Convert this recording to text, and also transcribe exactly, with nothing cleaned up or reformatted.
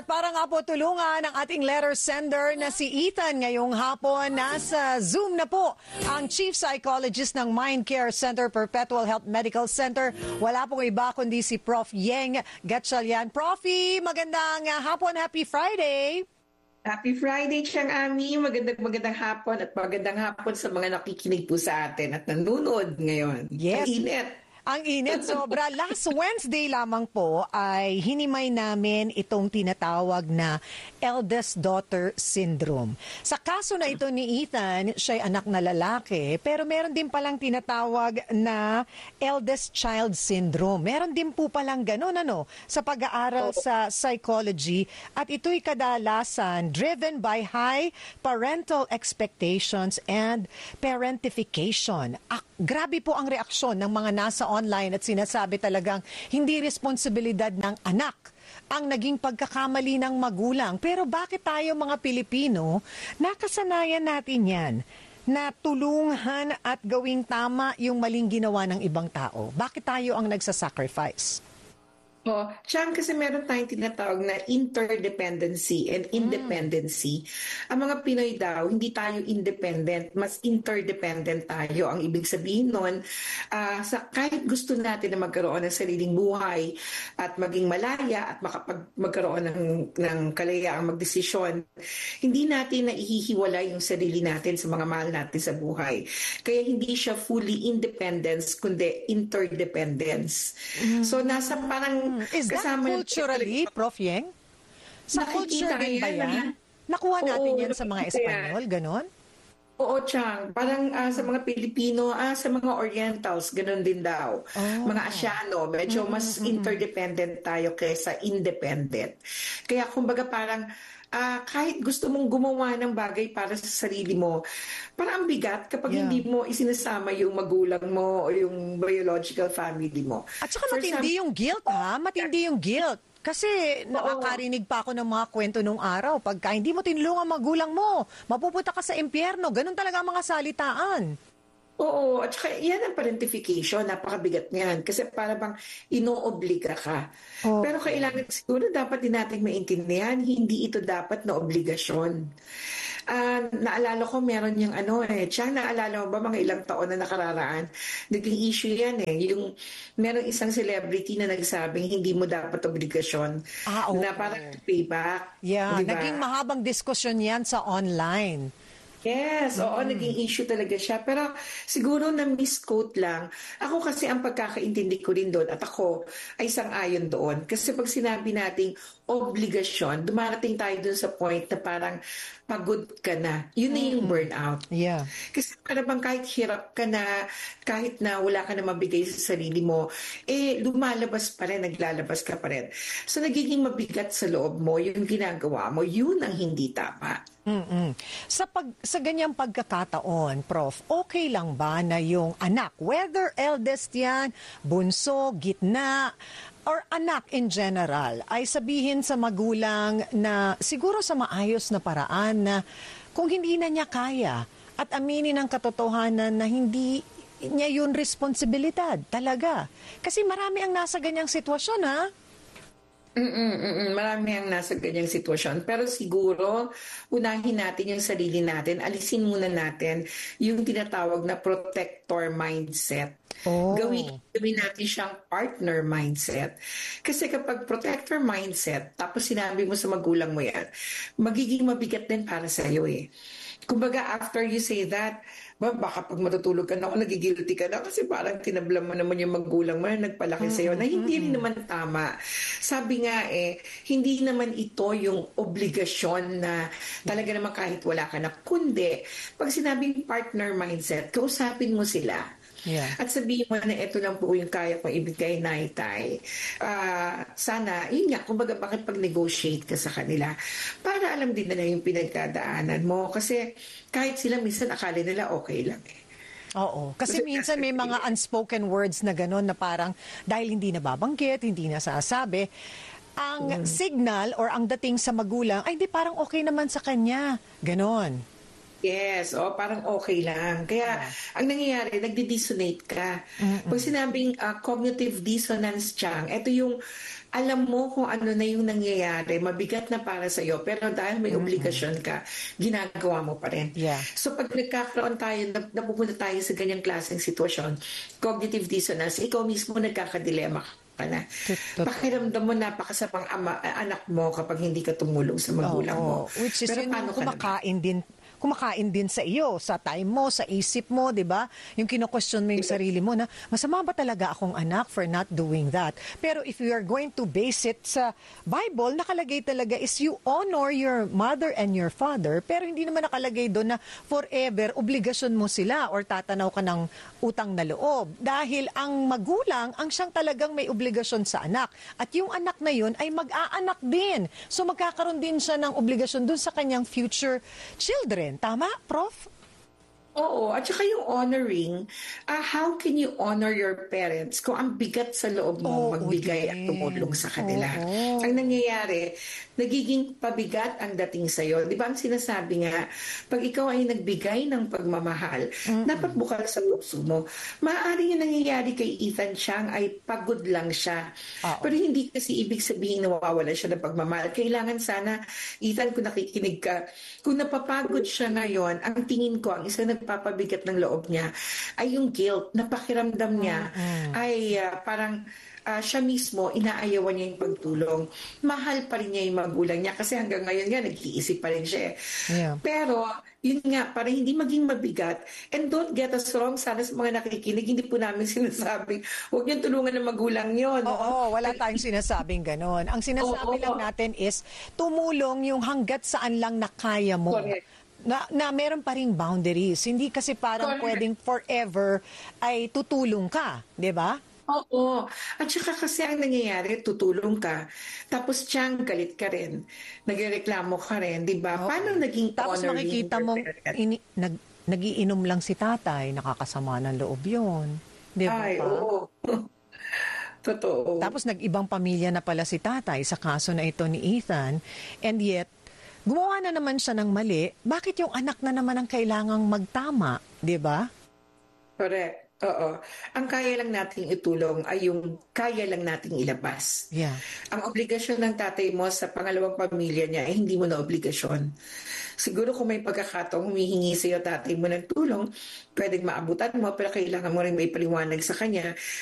At para nga po tulungan ang ating letter sender na si Ethan ngayong hapon, nasa Zoom na po ang Chief Psychologist ng Mind Care Center Perpetual Health Medical Center. Wala pong iba kundi si Prof Yeng Gatchalian. Profi, magandang hapon, happy Friday! Happy Friday, Chang Ami. Magandang magandang hapon at magandang hapon sa mga nakikinig po sa atin at nanonood ngayon. Yes. Ang init. Ang init, sobra. Last Wednesday lamang po ay hinimay namin itong tinatawag na eldest daughter syndrome. Sa kaso na ito ni Ethan, siya'y anak na lalaki, pero meron din palang tinatawag na eldest child syndrome. Meron din po palang ganun, ano, sa pag-aaral sa psychology, at ito'y kadalasan driven by high parental expectations and parentification. Ah, grabe po ang reaksyon ng mga nasa online at sinasabi talagang hindi responsibilidad ng anak ang naging pagkakamali ng magulang. Pero bakit tayo mga Pilipino, nakasanayan natin yan na tulungan at gawing tama yung maling ginawa ng ibang tao? Bakit tayo ang nagsasacrifice? Oh, Chang, kasi meron tayong tinatawag na interdependency and independency. Mm. Ang mga Pinoy daw, hindi tayo independent, mas interdependent tayo. Ang ibig sabihin nun, uh, sa, kahit gusto natin na magkaroon ng sariling buhay at maging malaya at makapag, magkaroon ng, ng kalayaang magdesisyon, hindi natin naihihiwalay yung sarili natin sa mga mahal natin sa buhay. Kaya hindi siya fully independence, kundi interdependence. Mm. So, nasa parang is that culturally, Prof Yeng? Sa culture din ba yan? Nakuha natin oo, yan sa mga Espanyol, ganon? Oo, Chang. Parang uh, sa mga Pilipino, ah, sa mga Orientals, ganon din daw. Oh. Mga Asiano, medyo mm-hmm. mas interdependent tayo kaysa independent. Kaya kumbaga parang Uh, kahit gusto mong gumawa ng bagay para sa sarili mo, parang ang bigat kapag yeah. hindi mo isinasama yung magulang mo o yung biological family mo. At saka For matindi some... yung guilt, ha? Matindi yung guilt. Kasi oo. Nakakarinig pa ako ng mga kwento nung araw. Pagka hindi mo tinulungan magulang mo, mapupunta ka sa impyerno. Ganun talaga ang mga salitaan. Oo, at saka yan ang parentification, napakabigat niyan. Kasi para bang inoobliga ka. Oh. Pero kailangan siguro dapat din natin maintindihan, hindi ito dapat na obligasyon. Uh, naalala ko meron yung ano eh, Chang, naalala mo ba mga ilang taon na nakararaan? Naging issue yan eh. Yung meron isang celebrity na nagsabing hindi mo dapat obligasyon. Ah, okay. Na parang payback. Yeah, diba? Naging mahabang diskusyon yan sa online. Yes, mm. oo, naging issue talaga siya. Pero siguro na misquote lang. Ako kasi ang pagkakaintindi ko rin doon at ako ay sang-ayon doon. Kasi pag sinabi nating obligasyon, dumarating tayo doon sa point na parang pagod ka na. Yun na yung burnout. Yeah. Kasi para bang kahit hirap ka na, kahit na wala ka na mabigay sa sarili mo, eh lumalabas pa rin, naglalabas ka pa rin. So nagiging mabigat sa loob mo, yung ginagawa mo, yun ang hindi tama. Mm-mm. Sa pag sa ganyang pagkakataon, Prof, okay lang ba na yung anak, whether eldest yan, bunso, gitna, or anak in general, ay sabihin sa magulang na siguro sa maayos na paraan na kung hindi na niya kaya at aminin ang katotohanan na hindi niya yun responsibilidad talaga. Kasi marami ang nasa ganyang sitwasyon, ha? Mm-mm, mm-mm. Marami ang nasa ganyang sitwasyon. Pero siguro, unahin natin yung sarili natin. Alisin muna natin yung tinatawag na protector mindset. Oh. Gawin, gawin natin siyang partner mindset. Kasi kapag protector mindset, tapos sinabi mo sa magulang mo yan, magiging mabigat din para sa iyo eh. Kumbaga, after you say that, ba, baka pag matutulog ka na ako, nagigilty ka na kasi parang tinabla mo naman yung magulang mo na nagpalaki mm-hmm. sa'yo na hindi rin naman tama. Sabi nga eh, hindi naman ito yung obligasyon na talaga naman kahit wala ka na. Kundi, pag sinabing partner mindset, kausapin mo sila. Yeah. At sabihin mo na ito lang po yung kaya kong ibigay na itay. Uh, sana, yun nga, kumbaga bakit pag-negotiate ka sa kanila para alam din nila yung pinagkadaanan mo. Kasi kahit sila minsan akala nila okay lang eh. Oo. Kasi, Kasi minsan may mga unspoken words na gano'n na parang dahil hindi nababanggit, hindi nasasabi, ang mm. signal or ang dating sa magulang, ay hindi parang okay naman sa kanya. Ganon. Yes, oh, parang okay lang. Kaya, yeah. ang nangyayari, nagdi-dissonate ka. Mm-mm. Pag sinabing uh, cognitive dissonance, Chang, ito yung alam mo kung ano na yung nangyayari, mabigat na para sa'yo, pero dahil may obligasyon ka, ginagawa mo pa rin. Yeah. So pag nagkakaroon tayo, nap- napupunta tayo sa ganyang klaseng sitwasyon, cognitive dissonance, ikaw mismo nagkakadilema ka na. Totoo. Pakiramdam mo napakasamang ama, anak mo kapag hindi ka tumulong sa magulang mo. Oo, which is Pero yun paano yung ka naman? kumakain din kumakain din sa iyo, sa time mo, sa isip mo, di ba? Yung kino-question mo yung sarili mo na, masama ba talaga akong anak for not doing that? Pero if you are going to base it sa Bible, nakalagay talaga is you honor your mother and your father, pero hindi naman nakalagay doon na forever, obligasyon mo sila or tatanaw ka ng utang na loob. Dahil ang magulang, ang siyang talagang may obligasyon sa anak. At yung anak na yun ay mag-aanak din. So magkakaroon din siya ng obligasyon dun sa kanyang future children. Tama, Prof? Oo, at saka yung honoring, ah, how can you honor your parents kung ang bigat sa loob mo Oo, magbigay at din. tumulong sa kanila? Oo. Ang nangyayari, nagiging pabigat ang dating sa'yo. Di ba ang sinasabi nga, pag ikaw ay nagbigay ng pagmamahal, dapat bukal sa puso mo. Maaari yung nangyayari kay Ethan Chang ay pagod lang siya. Oo. Pero hindi kasi ibig sabihin nawawala siya ng pagmamahal. Kailangan sana, Ethan, kung nakikinig ka, kung napapagod siya ngayon, ang tingin ko, ang isang nagpapabigat ng loob niya ay yung guilt na pakiramdam niya ay ah, parang ah, siya mismo inaayawan niya yung pagtulong. Mahal pa rin niya yung magulang niya kasi hanggang ngayon nga nag-iisip pa rin siya. eh. Yeah. Pero yun nga, para hindi maging mabigat, and don't get us wrong, sana sa mga nakikinig, hindi po namin sinasabing huwag niyong tulungan ng magulang yun. Oo, wala tayong sinasabing ganon. Ang sinasabi Oo. lang natin is tumulong yung hanggat saan lang na kaya mo. Correct. Na, na meron pa ring boundaries. Hindi kasi parang Correct. pwedeng forever ay tutulong ka. Di ba? Oo. At saka kasi ang nangyayari, tutulong ka, tapos tiyang galit ka rin, nagreklamo ka rin, di ba? Paano naging Tapos honoring makikita your mong parents? ini, nag, nagiinom lang si tatay, nakakasama ng loob yun. Di ba Ay, pa? oo. Totoo. Tapos nag-ibang pamilya na pala si tatay sa kaso na ito ni Ethan, and yet, gumawa na naman siya ng mali, bakit yung anak na naman ang kailangang magtama? Di ba? Correct. Oo. Ang kaya lang nating itulong ay yung kaya lang nating ilabas. Yeah. Ang obligasyon ng tatay mo sa pangalawang pamilya niya ay hindi mo na obligasyon. Siguro kung may pagkakataong humihingi sa iyo tatay mo ng tulong, pwedeng maabutan mo, pero kailangan mo rin may paliwanag sa kanya